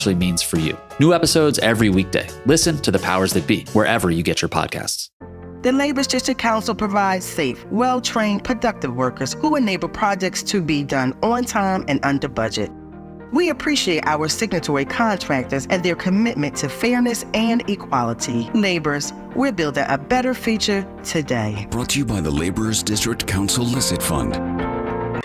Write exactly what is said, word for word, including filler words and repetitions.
means for you. New episodes every weekday. Listen to The Powers That Be, wherever you get your podcasts. The Labor's District Council provides safe, well-trained, productive workers who enable projects to be done on time and under budget. We appreciate our signatory contractors and their commitment to fairness and equality. Laborers, we're building a better future today. Brought to you by the Laborers District Council Licit Fund.